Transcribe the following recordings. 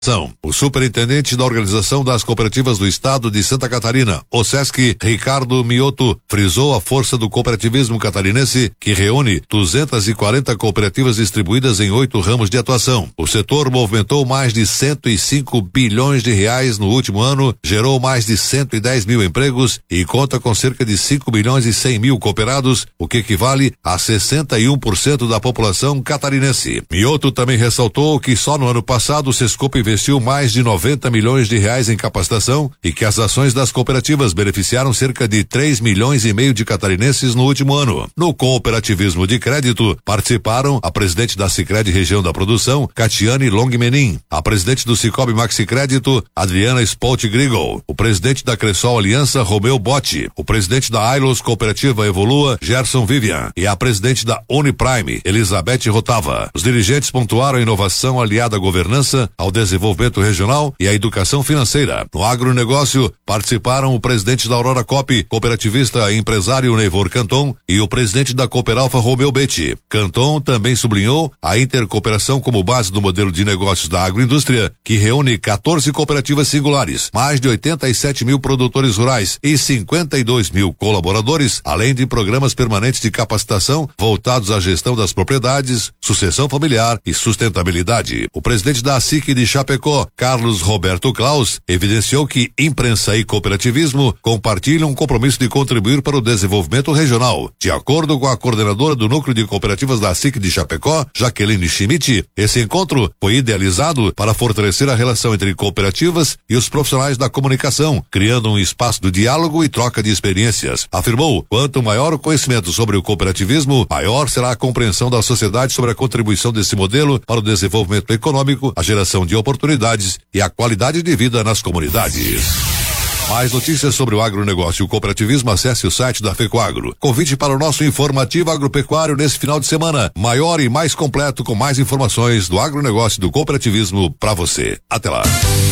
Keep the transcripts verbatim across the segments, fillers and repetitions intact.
O superintendente da Organização das Cooperativas do Estado de Santa Catarina, OSESC, Ricardo Mioto, frisou a força do cooperativismo catarinense, que reúne duzentas e quarenta cooperativas distribuídas em oito ramos de atuação. O setor movimentou mais de cento e cinco bilhões de reais no último ano, gerou mais de cento e dez mil empregos e conta com cerca de cinco milhões e cem mil cooperados, o que equivale a sessenta e um por cento da população catarinense. Mioto também ressaltou que só no ano passado o Sescope investiu mais de noventa milhões de reais em capacitação e que as ações das cooperativas beneficiaram cerca de três milhões e meio de catarinenses no último ano. No cooperativismo de crédito, participaram a presidente da Sicredi Região da Produção, Catiane Longmenin, a presidente do Cicobi Maxi Crédito, Adriana Spolt Grigol, o presidente da Cressol Aliança, Romeu Botti, o presidente da Ailos Cooperativa Evolua, Gerson Vivian, e a presidente da Uniprime, Elizabeth Rotava. Os dirigentes pontuaram a inovação aliada à governança, ao desenvolvimento regional e à educação financeira. No agronegócio, participaram o presidente da Aurora Cop, cooperativista e empresário Neivor Canton, e o presidente da Cooperalfa, Romeu Betti. Canton também sublinhou a intercooperação como base do modelo de negócios da agroindústria, que reúne quatorze cooperativas singulares, mais de oitenta e sete mil produtores rurais e cinquenta e dois mil colaboradores, além de programas permanentes de capacitação voltados à gestão das propriedades, sucessão familiar e sustentabilidade. O presidente da A S I C de Chapecó, Carlos Roberto Klaus, evidenciou que imprensa e cooperativismo compartilham um compromisso de contribuir para o desenvolvimento regional. De acordo com a coordenadora do Núcleo de Cooperativas da A S I C de Chapecó, Jaqueline Schmidt, esse encontro foi idealizado para fortalecer a relação entre cooperativas e os profissionais da comunicação, criando um espaço de diálogo e troca de experiências. Afirmou, quanto maior o conhecimento sobre o cooperativismo, maior será a compreensão da sociedade sobre a contribuição desse modelo para o desenvolvimento econômico, a geração de oportunidades e a qualidade de vida nas comunidades. Mais notícias sobre o agronegócio e o cooperativismo, acesse o site da FECOAGRO. Convite para o nosso informativo agropecuário nesse final de semana, maior e mais completo, com mais informações do agronegócio e do cooperativismo para você. Até lá.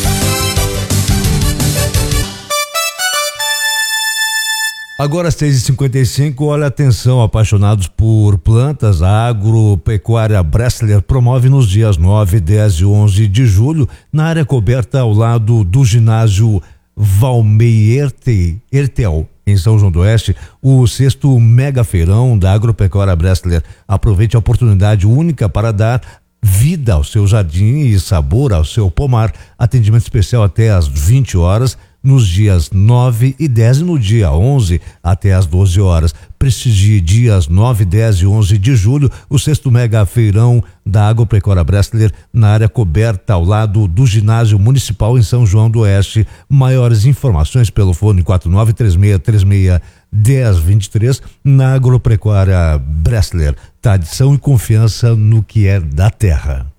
Agora às seis e cinquenta e cinco, olha, atenção, apaixonados por plantas, a Agropecuária Bressler promove nos dias nove, dez e onze de julho, na área coberta ao lado do ginásio Valmeir Ertel, em São João do Oeste, o sexto mega feirão da Agropecuária Bressler. Aproveite a oportunidade única para dar vida ao seu jardim e sabor ao seu pomar. Atendimento especial até às vinte horas, nos dias nove e dez e no dia onze até às doze horas. Prestigie dias nove, dez e onze de julho o sexto mega feirão da Agropecuária Bressler na área coberta ao lado do ginásio municipal em São João do Oeste. Maiores informações pelo fone quatro nove três seis três seis dez vinte e três na Agropecuária Bressler. Tradição e confiança no que é da terra.